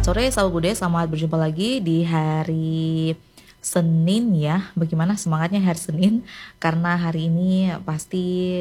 sore sahabat budaya, selamat berjumpa lagi di hari Senin ya. Bagaimana semangatnya hari Senin? Karena hari ini pasti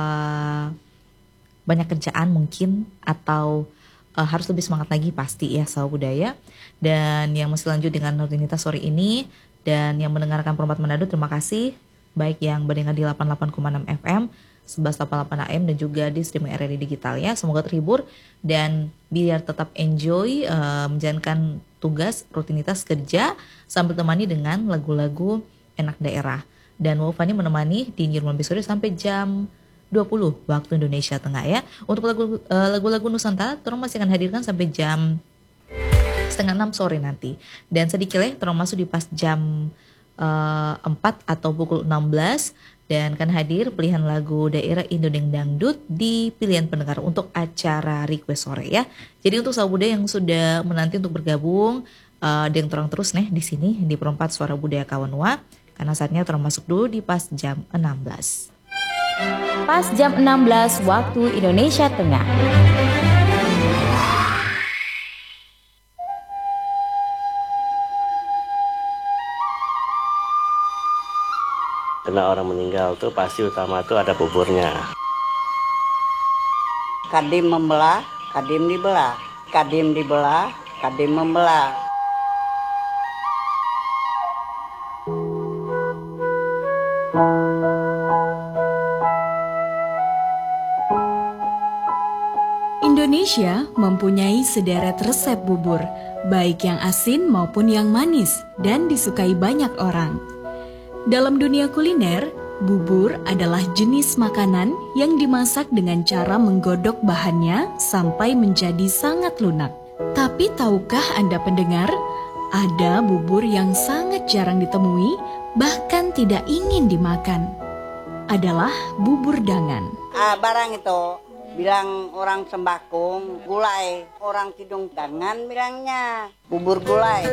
banyak kerjaan mungkin, atau harus lebih semangat lagi pasti ya sahabat budaya. Dan yang masih lanjut dengan rutinitas sore ini dan yang mendengarkan Perempat Manado, terima kasih. Baik yang mendengar di 88,6 FM, 1188 AM dan juga di streaming RRI Digital ya. Semoga terhibur dan biar tetap enjoy menjalankan tugas rutinitas kerja sambil temani dengan lagu-lagu enak daerah. Dan Wafani menemani di Nirman Besore sampai jam 20 waktu Indonesia Tengah ya. Untuk lagu-lagu Nusantara Torong masih akan hadirkan sampai jam 5:30 sore nanti. Dan sedikit Torong masuk di pas jam 4 atau pukul 16 dan akan hadir pilihan lagu daerah Indodeng Dangdut di pilihan pendengar untuk acara request sore ya. Jadi untuk sahabat budaya yang sudah menanti untuk bergabung dengan Torong terus nih di sini di Perempat Suara Budaya Kawanua, karena saatnya Torong masuk dulu di pas jam 16. Pas jam 16 waktu Indonesia Tengah. Karena orang meninggal tuh pasti utama tuh ada buburnya. Kadim membelah, kadim dibelah. Kadim dibelah, kadim membelah. Indonesia mempunyai sederet resep bubur, baik yang asin maupun yang manis, dan disukai banyak orang. Dalam dunia kuliner, bubur adalah jenis makanan yang dimasak dengan cara menggodok bahannya sampai menjadi sangat lunak. Tapi tahukah Anda pendengar, ada bubur yang sangat jarang ditemui, bahkan tidak ingin dimakan. Adalah bubur dangan. Barang itu bilang orang Sembakung gulai, orang Tidung Dangan bilangnya bubur gulai.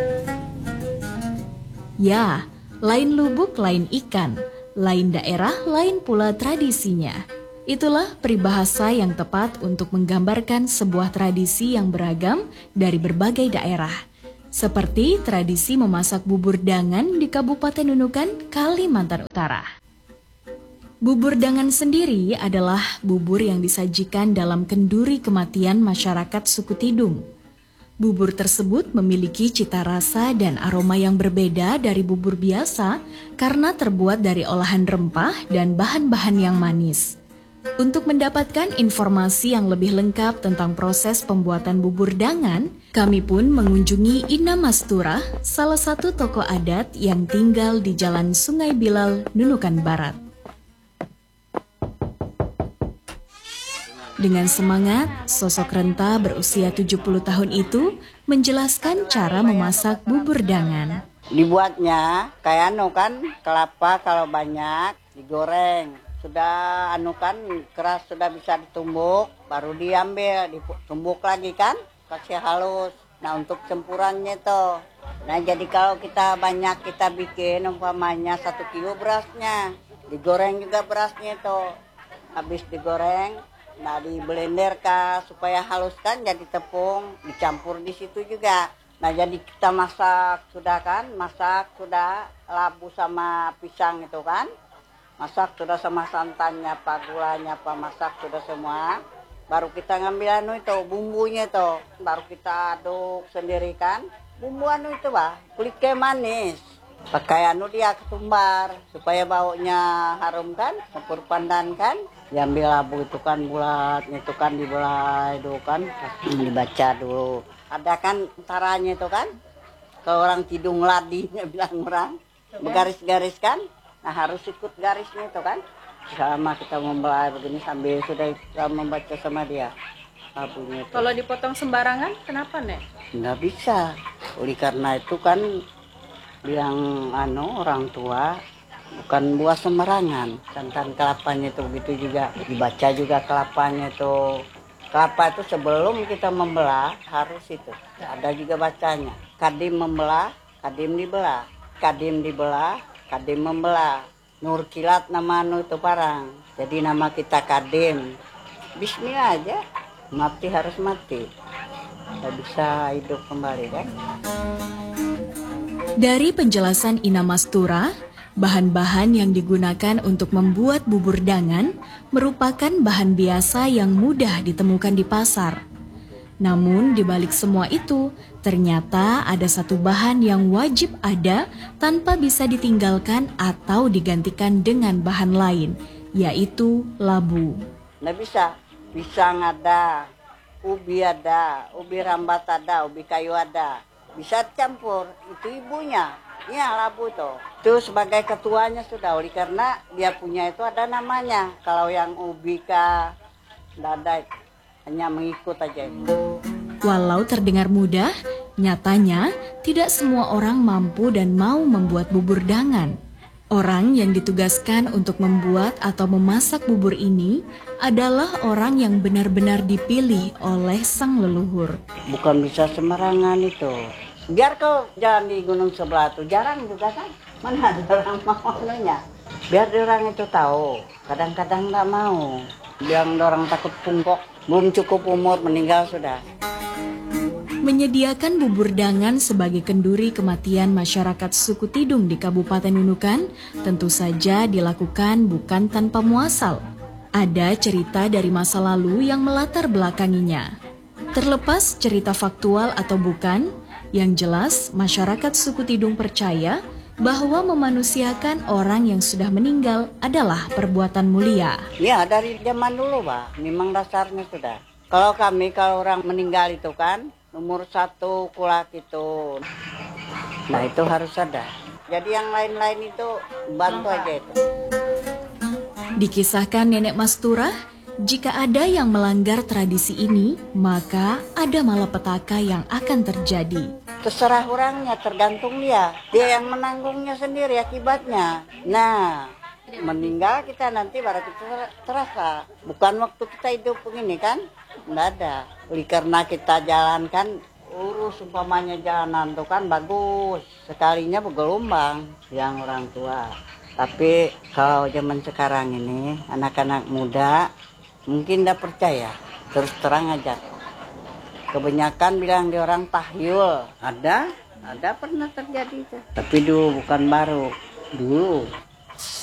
Ya, lain lubuk, lain ikan, lain daerah, lain pula tradisinya. Itulah peribahasa yang tepat untuk menggambarkan sebuah tradisi yang beragam dari berbagai daerah. Seperti tradisi memasak bubur dangan di Kabupaten Nunukan, Kalimantan Utara. Bubur dangan sendiri adalah bubur yang disajikan dalam kenduri kematian masyarakat suku Tidung. Bubur tersebut memiliki cita rasa dan aroma yang berbeda dari bubur biasa karena terbuat dari olahan rempah dan bahan-bahan yang manis. Untuk mendapatkan informasi yang lebih lengkap tentang proses pembuatan bubur dangan, kami pun mengunjungi Ina Mastura, salah satu tokoh adat yang tinggal di Jalan Sungai Bilal, Nunukan Barat. Dengan semangat, sosok renta berusia 70 tahun itu menjelaskan cara memasak bubur dangan. Dibuatnya kayak kan kelapa kalau banyak digoreng. Sudah kan keras, sudah bisa ditumbuk, baru diambil, ditumbuk lagi kan, kasih halus. Nah untuk campurannya tuh. Nah jadi kalau kita banyak kita bikin umpamanya 1 kilo berasnya. Digoreng juga berasnya tuh. Habis digoreng, nah di blender supaya halus kan jadi tepung, dicampur di situ juga. Nah jadi kita masak sudah labu sama pisang itu kan, masak sudah sama santannya apa gulanya apa, masak sudah semua. Baru kita ngambil itu bumbunya itu, baru kita aduk sendiri kan. Bumbu itu kulitnya manis. Pakai dia ketumbar supaya baunya harum kan, campur pandan kan. Diambil labu itu kan bulat, itu kan dibelah itu kan, dibaca dulu. Ada kan caranya itu kan, kalau orang Tidung ladinya bilang orang, bergaris-garis kan, nah harus ikut garisnya itu kan. Selama kita membelah begini sambil sudah kita membaca sama dia labunya itu. Kalau dipotong sembarangan, kenapa Nek? Nggak bisa, oleh karena itu kan bilang orang tua bukan buah sembarangan. Santan kelapanya itu begitu juga, dibaca juga kelapanya itu. Kelapa itu sebelum kita membelah harus itu ada juga bacanya. Kadim membelah, kadim dibelah. Kadim dibelah, kadim membelah. Nur kilat nama itu parang. Jadi nama kita kadim. Bismillah aja, mati harus mati. nggak bisa hidup kembali kan. Dari penjelasan Ina Mastura, bahan-bahan yang digunakan untuk membuat bubur dangan merupakan bahan biasa yang mudah ditemukan di pasar. Namun di balik semua itu, ternyata ada satu bahan yang wajib ada tanpa bisa ditinggalkan atau digantikan dengan bahan lain, yaitu labu. Nggak bisa, pisang ada, ubi rambat ada, ubi kayu ada. Bisa campur, itu ibunya. Ya labu tuh. Itu sebagai ketuanya sudah, oleh karena dia punya itu ada namanya. Kalau yang ubi kah, dada hanya mengikut aja. Walau terdengar mudah, nyatanya tidak semua orang mampu dan mau membuat bubur dangan. Orang yang ditugaskan untuk membuat atau memasak bubur ini adalah orang yang benar-benar dipilih oleh sang leluhur. Bukan bisa sembarangan itu. Biar kau jalan di gunung sebelah tuh jarang juga kan. Mana ada orang mau anunya. Biar orang itu tahu. Kadang-kadang nggak mau. Yang orang takut pungkok. Belum cukup umur meninggal sudah. Menyediakan bubur dangan sebagai kenduri kematian masyarakat suku Tidung di Kabupaten Nunukan tentu saja dilakukan bukan tanpa muasal. Ada cerita dari masa lalu yang melatar belakanginya. Terlepas cerita faktual atau bukan, yang jelas masyarakat suku Tidung percaya bahwa memanusiakan orang yang sudah meninggal adalah perbuatan mulia. Ya dari zaman dulu Pak, memang dasarnya sudah. Kalau orang meninggal itu kan, nomor 1 kulak itu. Nah itu harus ada. Jadi yang lain-lain itu bantu aja itu. Dikisahkan Nenek Mastura, jika ada yang melanggar tradisi ini, maka ada malapetaka yang akan terjadi. Terserah orangnya, tergantung dia. Dia yang menanggungnya sendiri akibatnya. Nah, meninggal kita nanti baru kita terasa. Bukan waktu kita hidup begini kan? Nggak ada. Oleh karena kita jalankan, urus umpamanya jalanan tuh kan bagus. Sekalinya bergelombang yang orang tua. Tapi kalau zaman sekarang ini, anak-anak muda mungkin nggak percaya. Terus terang aja. Kebanyakan bilang di orang tahyul. Ada pernah terjadi itu. Tapi dulu bukan baru. Dulu.